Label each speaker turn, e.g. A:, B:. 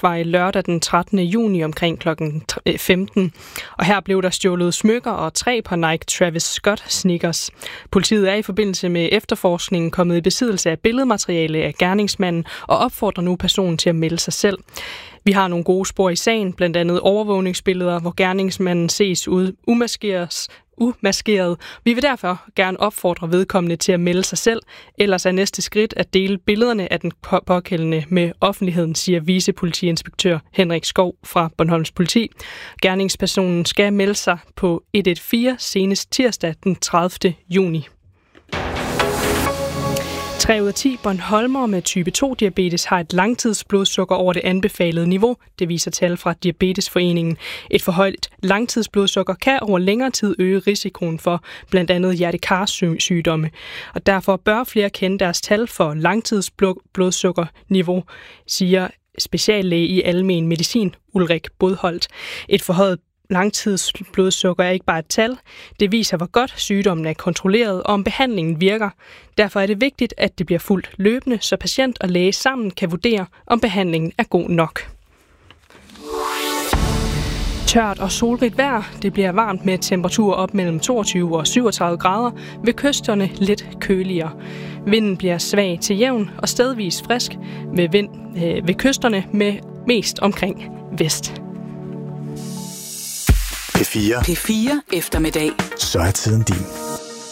A: Rådhusvej lørdag den 13. juni omkring kl. 15. Og her blev der stjålet smykker og 3 par Nike Travis Scott sneakers. Politiet er i forbindelse med efterforskningen kommet i besiddelse af billedmateriale af gerningsmanden og opfordrer nu personen til at melde sig selv. Vi har nogle gode spor i sagen, blandt andet overvågningsbilleder, hvor gerningsmanden ses umaskeret. Vi vil derfor gerne opfordre vedkommende til at melde sig selv, ellers er næste skridt at dele billederne af den pågældende med offentligheden, siger vicepolitiinspektør Henrik Skov fra Bornholms Politi. Gerningspersonen skal melde sig på 114 senest tirsdag den 30. juni. 3 ud af 10 bornholmere med type 2-diabetes har et langtidsblodsukker over det anbefalede niveau, det viser tal fra Diabetesforeningen. Et for højt langtidsblodsukker kan over længere tid øge risikoen for blandt andet hjertekarsygdomme. Og derfor bør flere kende deres tal for langtidsblodsukkerniveau, siger speciallæge i almen medicin Ulrik Bodholt. Et forhøjet langtidsblodsukker er ikke bare et tal. Det viser, hvor godt sygdommen er kontrolleret og om behandlingen virker. Derfor er det vigtigt, at det bliver fuldt løbende, så patient og læge sammen kan vurdere, om behandlingen er god nok. Tørt og solrigt vejr. Det bliver varmt med temperaturer op mellem 22 og 37 grader. Ved kysterne lidt køligere. Vinden bliver svag til jævn og stedvis frisk med vind ved kysterne med mest omkring vest.
B: P4 eftermiddag. Så er tiden din.